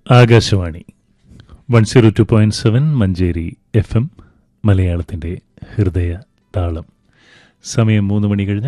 Akashvani 102.7 Manjeri FM മലയാളത്തിൻ്റെ ഹൃദയ താളം. സമയം 3 മണി കഴിഞ്ഞ്